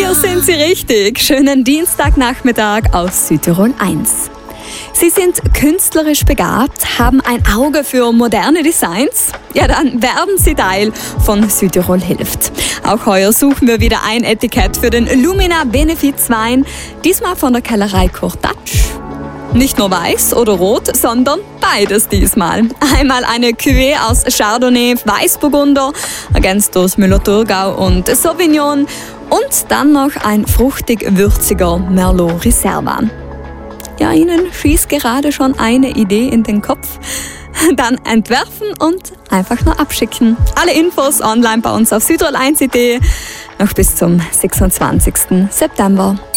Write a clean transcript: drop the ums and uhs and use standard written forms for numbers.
Hier sind Sie richtig. Schönen Dienstagnachmittag aus Südtirol 1. Sie sind künstlerisch begabt, haben ein Auge für moderne Designs? Ja, dann werden Sie Teil von Südtirol hilft. Auch heuer suchen wir wieder ein Etikett für den Lumina Benefizwein, diesmal von der Kellerei Kurtatsch. Nicht nur weiß oder rot, sondern beides diesmal. Einmal eine Cuvée aus Chardonnay, Weißburgunder, ergänzt durch Müller-Thurgau und Sauvignon und dann noch ein fruchtig-würziger Merlot Reserva. Ja, Ihnen schießt gerade schon eine Idee in den Kopf? Dann entwerfen und einfach nur abschicken. Alle Infos online bei uns auf südtirol1.de, noch bis zum 26. September.